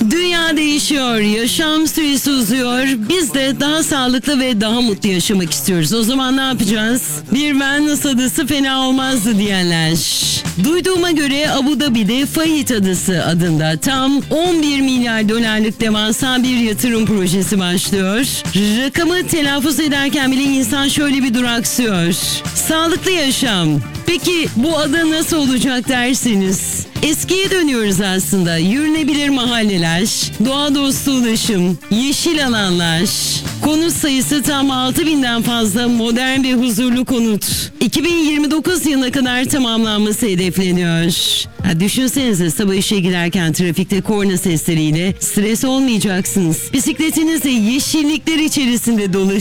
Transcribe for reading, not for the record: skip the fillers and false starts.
Dünya değişiyor, yaşam süresi uzuyor. Biz de daha sağlıklı ve daha mutlu yaşamak istiyoruz. O zaman ne yapacağız? Bir wellness adası fena olmazdı diyenler. Duyduğuma göre Abu Dhabi'de Fahit Adası adında tam 11 milyar dolarlık devasa bir yatırım projesi başlıyor. Rakamı telaffuz ederken bile insan şöyle bir duraksıyor. Sağlıklı yaşam. Peki bu ada nasıl olacak derseniz? Eskiye dönüyoruz aslında. Yürünebilir mahalleler, doğa dostu ulaşım, yeşil alanlar. Konut sayısı tam 6000'den fazla modern ve huzurlu konut. 2029 yılına kadar tamamlanması hedefleniyor. Düşünsenize sabah işe giderken trafikte korna sesleriyle stres olmayacaksınız. Bisikletinizle yeşillikler içerisinde dolaşın.